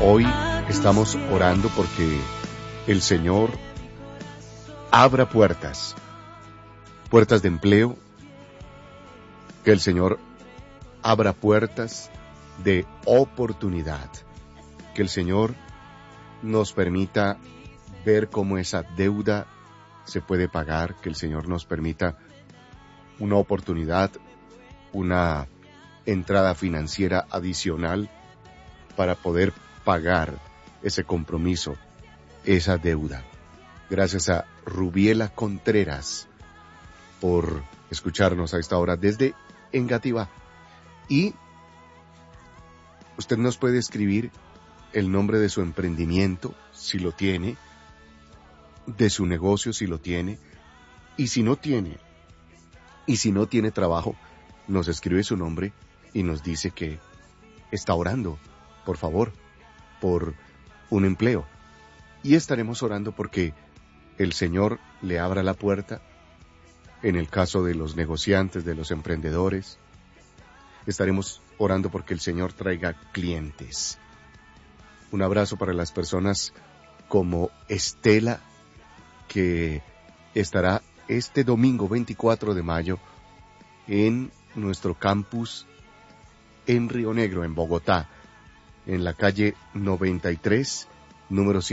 Hoy estamos orando porque el Señor abra puertas de empleo, que el Señor abra puertas de oportunidad, que el Señor nos permita ver cómo esa deuda se puede pagar, que el Señor nos permita una oportunidad, una entrada financiera adicional para poder pagar ese compromiso, esa deuda. Gracias a Rubiela Contreras por escucharnos a esta hora desde Engativá. Y usted nos puede escribir el nombre de su emprendimiento, si lo tiene, de su negocio, si lo tiene, y si no tiene trabajo, nos escribe su nombre y nos dice que está orando, por favor, por un empleo. Y estaremos orando porque el Señor le abra la puerta. En el caso de los negociantes, de los emprendedores, estaremos orando porque el Señor traiga clientes. Un abrazo para las personas como Estela, que estará este domingo 24 de mayo en nuestro campus en Río Negro, en Bogotá, en la calle 93, número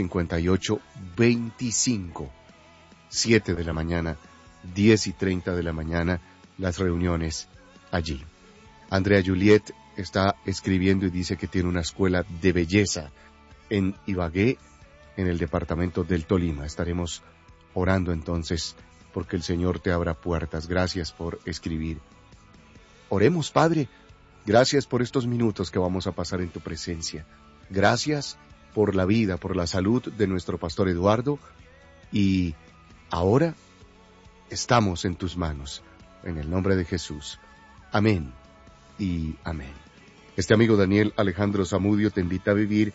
5825, 7 de la mañana, 10:30 de la mañana, las reuniones allí. Andrea Juliet está escribiendo y dice que tiene una escuela de belleza en Ibagué, en el departamento del Tolima. Estaremos orando entonces porque el Señor te abra puertas. Gracias por escribir. Oremos, Padre. Gracias por estos minutos que vamos a pasar en tu presencia. Gracias por la vida, por la salud de nuestro pastor Eduardo. Y ahora estamos en tus manos. En el nombre de Jesús. Amén y amén. Este amigo Daniel Alejandro Zamudio te invita a vivir